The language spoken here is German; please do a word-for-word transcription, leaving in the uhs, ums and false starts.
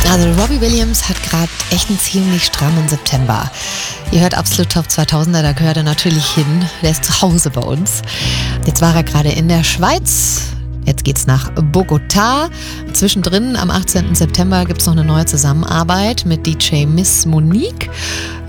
Also Robbie Williams hat gerade echt einen ziemlich strammen September. Ihr hört Absolut Top zweitausender, da gehört er natürlich hin. Der ist zu Hause bei uns. Jetzt war er gerade in der Schweiz. Jetzt geht's nach Bogotá. Zwischendrin am achtzehnten September gibt's noch eine neue Zusammenarbeit mit D J Miss Monique.